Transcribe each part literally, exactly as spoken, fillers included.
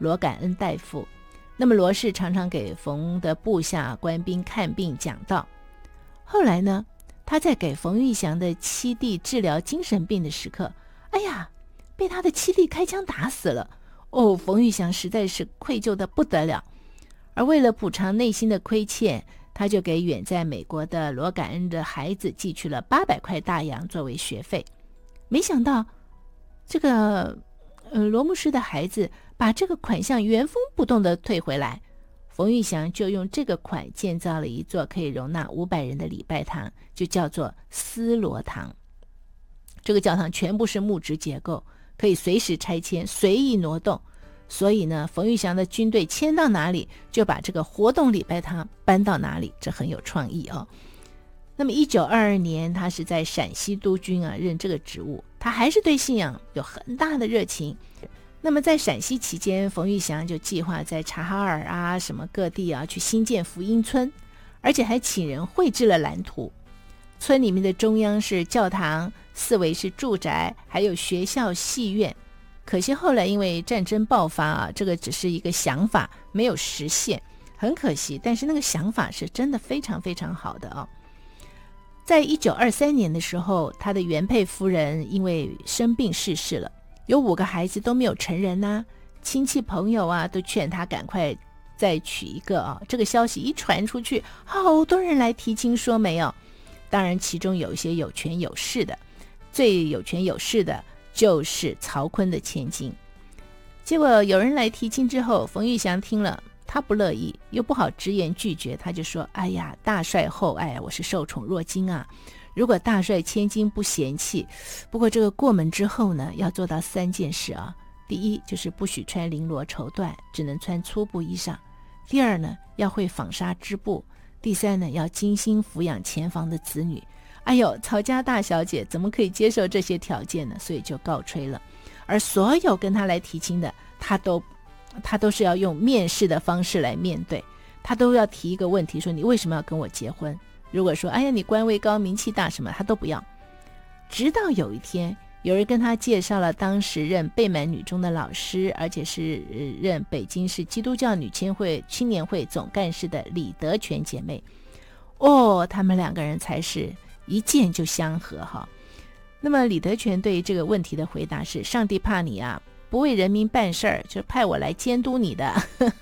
罗感恩大夫。那么罗氏常常给冯的部下官兵看病讲道。后来呢，他在给冯玉祥的七弟治疗精神病的时刻，哎呀，被他的七弟开枪打死了。哦，冯玉祥实在是愧疚的不得了。而为了补偿内心的亏欠，他就给远在美国的罗感恩的孩子寄去了八百块大洋作为学费。没想到这个呃罗牧师的孩子把这个款项原封不动的退回来，冯玉祥就用这个款建造了一座可以容纳五百人的礼拜堂，就叫做思罗堂。这个教堂全部是木质结构，可以随时拆迁，随意挪动。所以呢，冯玉祥的军队迁到哪里，就把这个活动礼拜堂搬到哪里，这很有创意哦。那么一九二二年，他是在陕西督军啊任这个职务，他还是对信仰有很大的热情。那么在陕西期间，冯玉祥就计划在察哈尔啊什么各地啊去兴建福音村，而且还请人绘制了蓝图。村里面的中央是教堂，四围是住宅，还有学校戏院。可惜后来因为战争爆发啊，这个只是一个想法，没有实现，很可惜。但是那个想法是真的非常非常好的哦。在一九二三年的时候，他的原配夫人因为生病逝世了，有五个孩子都没有成人啊，亲戚朋友啊都劝他赶快再娶一个啊。这个消息一传出去，好多人来提亲说媒哦。当然其中有一些有权有势的，最有权有势的就是曹锟的千金。结果有人来提亲之后，冯玉祥听了他不乐意，又不好直言拒绝，他就说，哎呀，大帅厚爱，我是受宠若惊啊，如果大帅千金不嫌弃，不过这个过门之后呢，要做到三件事啊。第一就是不许穿绫罗绸缎，只能穿粗布衣裳。第二呢，要会纺纱织布。第三呢，要精心抚养前房的子女。哎呦，曹家大小姐怎么可以接受这些条件呢？所以就告吹了。而所有跟他来提亲的，他都他都是要用面试的方式来面对，他都要提一个问题，说你为什么要跟我结婚？如果说哎呀你官位高名气大什么，他都不要。直到有一天，有人跟他介绍了当时任贝满女中的老师，而且是任北京市基督教女青会青年会总干事的李德全姐妹。哦，他们两个人才是一见就相合哈。那么李德全对这个问题的回答是，上帝怕你啊不为人民办事儿，就派我来监督你的。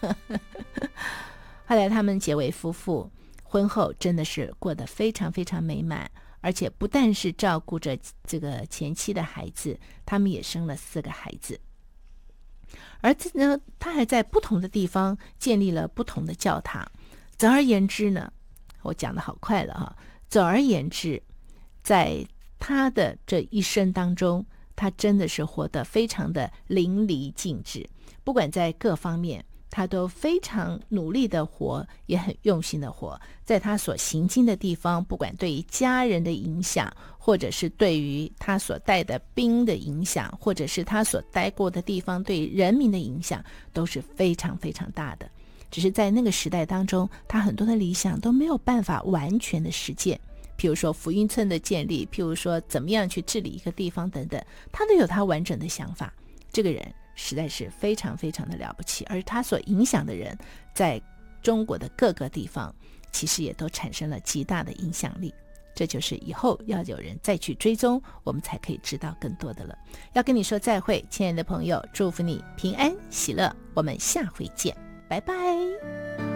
后来他们结为夫妇，婚后真的是过得非常非常美满，而且不但是照顾着这个前妻的孩子，他们也生了四个孩子。而且呢，他还在不同的地方建立了不同的教堂。总而言之呢，我讲得好快了哈。总而言之，在他的这一生当中，他真的是活得非常的淋漓尽致，不管在各方面他都非常努力的活，也很用心的活。在他所行经的地方，不管对于家人的影响，或者是对于他所带的兵的影响，或者是他所待过的地方对人民的影响，都是非常非常大的。只是在那个时代当中，他很多的理想都没有办法完全的实践，譬如说福音村的建立，譬如说怎么样去治理一个地方等等，他都有他完整的想法。这个人实在是非常非常的了不起，而他所影响的人在中国的各个地方其实也都产生了极大的影响力。这就是以后要有人再去追踪，我们才可以知道更多的了。要跟你说再会，亲爱的朋友，祝福你平安喜乐，我们下回见，拜拜。